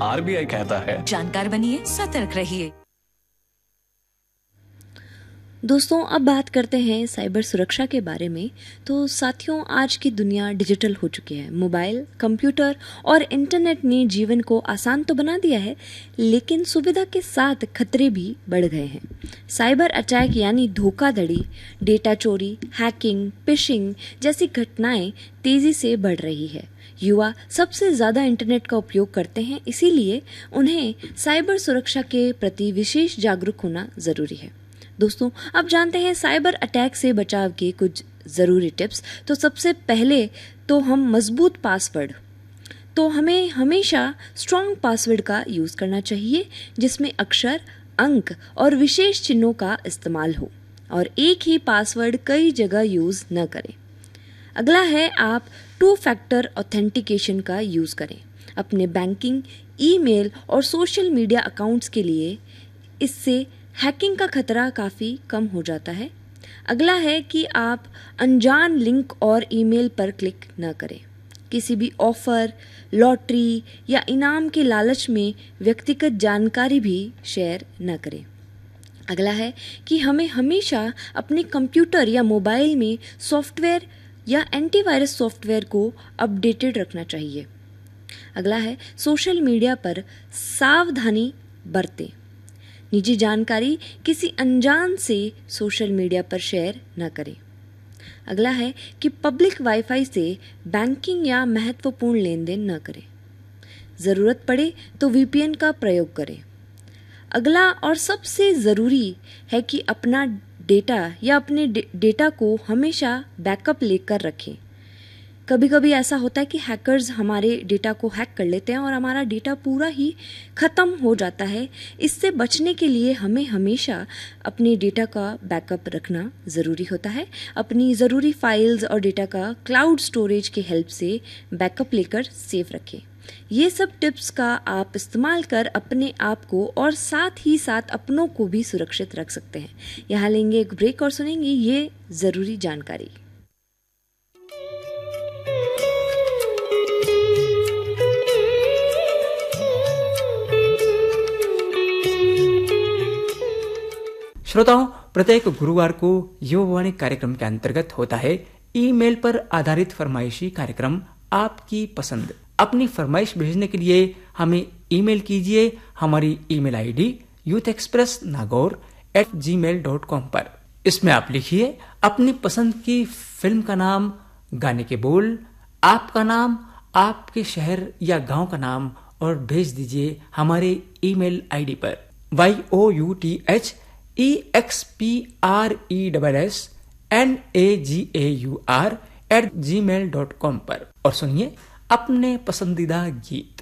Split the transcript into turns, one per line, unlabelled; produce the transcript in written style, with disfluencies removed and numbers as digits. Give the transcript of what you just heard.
RBI कहता है,
जानकार बनिए, सतर्क रहिए।
दोस्तों, अब बात करते हैं साइबर सुरक्षा के बारे में। तो साथियों, आज की दुनिया डिजिटल हो चुकी है। मोबाइल, कंप्यूटर और इंटरनेट ने जीवन को आसान तो बना दिया है, लेकिन सुविधा के साथ खतरे भी बढ़ गए हैं। साइबर अटैक यानी धोखाधड़ी, डेटा चोरी, हैकिंग, फिशिंग जैसी घटनाएं तेजी से बढ़ रही है। युवा सबसे ज्यादा इंटरनेट का उपयोग करते हैं, इसीलिए उन्हें साइबर सुरक्षा के प्रति विशेष जागरूक होना जरूरी है। दोस्तों, अब जानते हैं साइबर अटैक से बचाव के कुछ ज़रूरी टिप्स। तो सबसे पहले तो हम मजबूत पासवर्ड, तो हमें हमेशा स्ट्रॉन्ग पासवर्ड का यूज़ करना चाहिए, जिसमें अक्षर, अंक और विशेष चिन्हों का इस्तेमाल हो, और एक ही पासवर्ड कई जगह यूज़ न करें। अगला है, आप 2 फैक्टर ऑथेंटिकेशन का यूज़ करें अपने बैंकिंग, ईमेल और सोशल मीडिया अकाउंट्स के लिए। इससे हैकिंग का खतरा काफ़ी कम हो जाता है। अगला है कि आप अनजान लिंक और ईमेल पर क्लिक न करें। किसी भी ऑफर, लॉटरी या इनाम के लालच में व्यक्तिगत जानकारी भी शेयर न करें। अगला है कि हमें हमेशा अपने कंप्यूटर या मोबाइल में सॉफ्टवेयर या एंटीवायरस सॉफ्टवेयर को अपडेटेड रखना चाहिए। अगला है, सोशल मीडिया पर सावधानी बरतें। निजी जानकारी किसी अनजान से सोशल मीडिया पर शेयर न करें। अगला है कि पब्लिक वाईफाई से बैंकिंग या महत्वपूर्ण लेन देन न करें। ज़रूरत पड़े तो VPN का प्रयोग करें। अगला और सबसे ज़रूरी है कि अपना डेटा या अपने डेटा को हमेशा बैकअप लेकर रखें। कभी कभी ऐसा होता है कि हैकर्स हमारे डेटा को हैक कर लेते हैं और हमारा डेटा पूरा ही ख़त्म हो जाता है। इससे बचने के लिए हमें हमेशा अपने डेटा का बैकअप रखना ज़रूरी होता है। अपनी ज़रूरी फाइल्स और डेटा का क्लाउड स्टोरेज के हेल्प से बैकअप लेकर सेफ रखें। ये सब टिप्स का आप इस्तेमाल कर अपने आप को और साथ ही साथ अपनों को भी सुरक्षित रख सकते हैं। यहाँ लेंगे एक ब्रेक और सुनेंगे ये ज़रूरी जानकारी।
श्रोताओं, प्रत्येक गुरुवार को युवावाणी कार्यक्रम के अंतर्गत होता है ईमेल पर आधारित फरमाइशी कार्यक्रम आपकी पसंद। अपनी फरमाइश भेजने के लिए हमें ईमेल कीजिए। हमारी ईमेल ID youthexpressnagaur@gmail.com पर। इसमें आप लिखिए अपनी पसंद की फिल्म का नाम, गाने के बोल, आपका नाम, आपके शहर या गांव का नाम और भेज दीजिए हमारे ईमेल ID पर youthexpressnagaur@gmail.com पर। और सुनिए अपने पसंदीदा गीत।